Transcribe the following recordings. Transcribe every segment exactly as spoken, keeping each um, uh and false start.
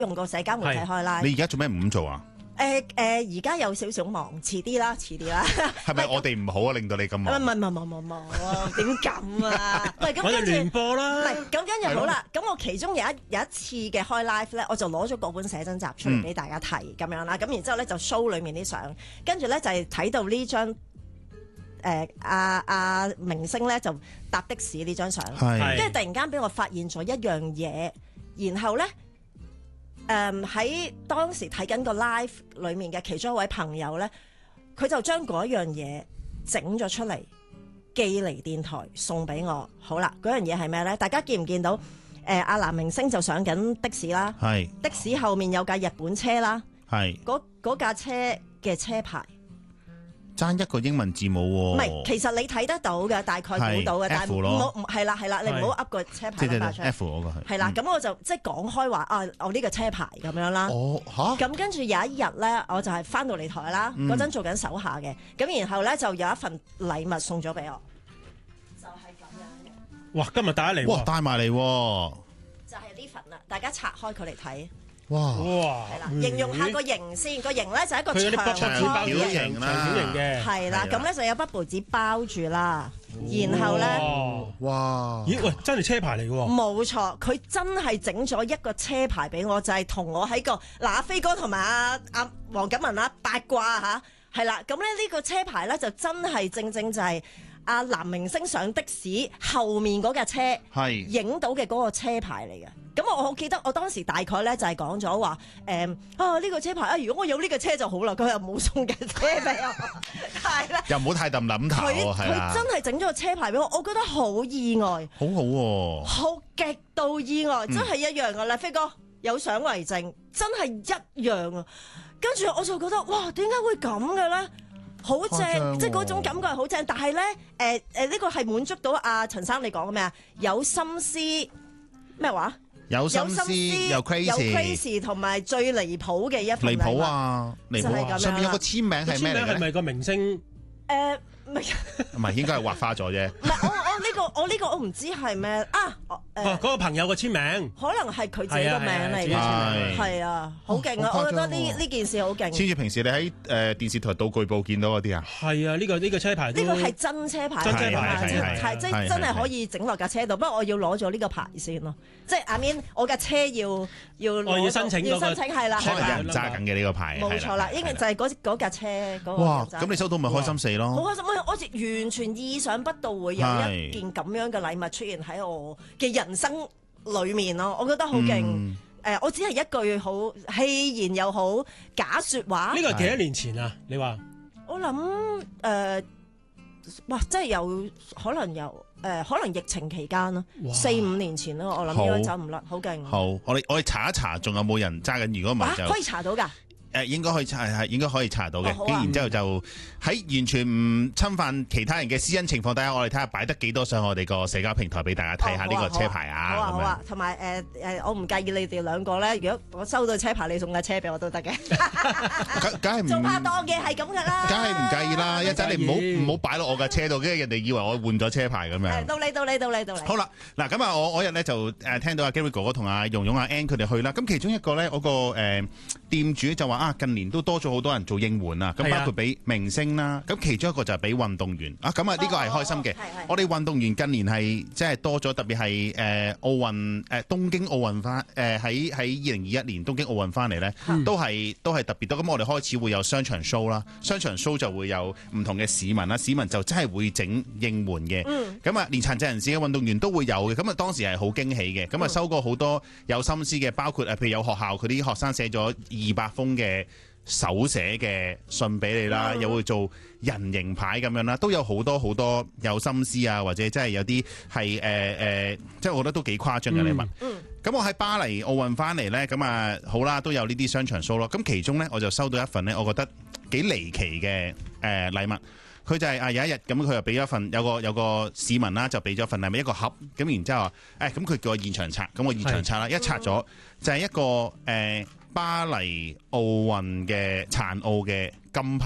用個社交媒體開 live。 你而家做咩唔做啊？ 誒誒，而家有少少忙，遲啲啦，遲啲啦。 係咪我哋唔好啊，令到你咁忙？ 唔係唔係唔係唔係，點咁啊？唔係咁我哋跟住聯播啦。 唔係咁跟住好啦。咁我其中有一有一次嘅開 live 咧，我就攞咗嗰本寫真集出嚟俾大家睇咁樣啦。咁然之後咧就 show 裡面啲相，跟住咧就係睇到呢張誒阿阿明星咧就搭的士呢張相， 係跟住突然間俾我發現咗一樣嘢，然後咧。誒喺、um, 當時睇緊個 live 裏面嘅其中一位朋友咧，佢就將嗰樣嘢整咗出嚟，寄嚟電台送俾我。好啦，嗰樣嘢係咩咧？大家見唔見到？誒、呃、阿男明星就上緊的士啦， 係的士後面有架日本車啦， 係嗰架車嘅車牌。 爭一個英文字母喎， 唔係，其實你睇得到嘅，大概估到嘅，但係唔好唔係啦係啦，你唔好噏個車牌啦出嚟。 F 嗰個係。 係啦，咁我就即係講開話啊，我呢個車牌咁樣啦。 哦嚇！ 咁跟住有一日咧，我就係翻到嚟台啦，嗰陣做緊手下嘅，咁然後咧就有一份禮物送咗俾我，就係咁樣嘅。 哇！今日帶嚟哇，帶埋嚟喎！ 就係呢份啦，大家拆開佢嚟睇。 哇！ 哇！ 係啦，形容下個形先，個形咧就係一個佢有啲長長方條形。 形啦， 長條形嘅。 係啦，咁咧就有 bubble 紙包住啦，然後咧。 哇！ 咦？喂，真係車牌嚟嘅喎！ 冇錯，佢真係整咗一個車牌俾我，就係、是、同我喺個嗱阿飛哥同埋阿阿黃錦文啊八卦嚇，係啦，咁咧呢個車牌咧就真係正正就係阿男明星上的士後面嗰架車係影到嘅嗰個車牌嚟嘅。咁我好記得我當時大概咧就係講咗話誒啊呢、呢個車牌啊，如果我有呢個車就好啦，佢又冇送架車俾我，係啦， 又唔好太揼諗頭喎，係啦， 佢真係整咗個車牌俾我，我覺得好意外， 好好喎， 好極度意外， 嗯真係一樣噶啦，飛哥有相為證，真係一樣啊！跟住我就覺得哇，點解會咁嘅咧？好正， 哦、 即係嗰種感覺係好正，但係咧誒誒呢個係滿足到阿陳生你講嘅咩啊？有心思咩話？ 有心思又 crazy， 有 crazy 同埋最離譜嘅一份離譜啊！離譜啊！上面有個簽名係咩嚟嘅？ 係咪個明星？ 誒唔係唔係，應該係畫花咗啫。 唔係我我呢個我呢個我唔知係咩啊？ 哦，嗰個朋友個簽名， 可能係佢自己個名嚟嘅，係啊，好勁啊！我覺得呢呢件事好勁。 似住平時你喺誒電視台道具部見到嗰啲啊？ 係啊，呢個呢個車牌， 呢個係真車牌， 真車牌係即係真係可以整落架車度。不過我要攞咗呢個牌先咯，即係 I mean 我架車要要我要申請， 要申請係啦， 可能有人揸緊嘅呢個牌， 冇錯啦，應該就係嗰嗰架車嗰個。 哇！咁你收到咪開心死咯？ 好開心！我我完全意想不到會有一件咁樣嘅禮物出現喺我嘅人生裏面咯，我覺得好勁。誒、嗯呃，我只係一句好戲言又好假説話。 呢個係幾多年前啊？你話？ 我諗誒、呃，哇！真係有可能有誒、呃，可能疫情期間咯，四五年前咯，我諗應該走唔甩，好勁。 好，我哋我哋查一查，仲有冇人揸緊？如果唔係就、啊、 可以查到㗎。 誒應該可以查係應該可以查到嘅， 哦啊、 然之後就喺完全唔侵犯其他人嘅私隱情況底下，我哋睇下擺得幾多上我哋個社交平台俾大家睇下呢個車牌啊！ 好啊好啊，同埋誒誒，我唔介意你哋兩個咧，如果我收到車牌，你送架車俾我都得嘅。 梗梗係唔做拍檔嘅係咁噶啦， 梗係唔介意啦！一陣你唔好唔好擺落我架車度，跟住人哋以為我換咗車牌咁樣。 到你到你到你到你。 好啦，嗱咁啊，我嗰日咧就誒聽到阿 Gary 哥哥同阿蓉蓉阿 Ann 佢哋去啦，咁其中一個咧，我個誒店主就話啊，近年都多咗好多人做應援啊，咁包括俾明星啦，咁其中一個就係俾運動員啊，咁啊呢個係開心嘅。我哋運動員近年係即係多咗，特別係誒奧運誒東京奧運翻誒喺喺二零二一年東京奧運翻嚟咧，都係都係特別多。咁我哋開始會有商場 show 啦，商場 show 就會有唔同嘅市民啦，市民就真係會整應援嘅。咁啊，連殘疾人士嘅運動員都會有嘅。咁啊，當時係好驚喜嘅。咁啊，收過好多有心思嘅，包括誒譬如有學校佢啲學生寫咗二百封嘅手寫嘅信俾你啦，又會做人形牌咁樣啦，都有好多好多有心思啊，或者真係有啲係誒誒，即係我覺得都幾誇張嘅禮物。嗯，咁我喺巴黎奧運翻嚟咧，咁啊好啦，都有呢啲商場 show 咯。咁其中咧，我就收到一份咧，我覺得幾離奇嘅誒禮物。佢就係、是、啊有一日咁，佢又俾咗份有個有個市民啦，就俾咗份禮物一個盒。咁然之後誒咁佢叫我現場拆，咁我現場拆啦，一拆咗就係一個誒。呃巴黎奧運嘅殘奧嘅金牌，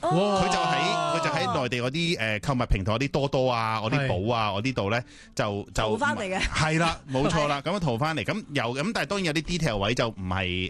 哦佢就喺佢就喺內地嗰啲誒購物平台嗰啲多多啊、嗰啲寶啊、嗰啲度咧就就淘返嚟嘅係啦，冇錯啦，咁樣淘翻嚟，咁有咁，但係當然有啲 detail 位就唔係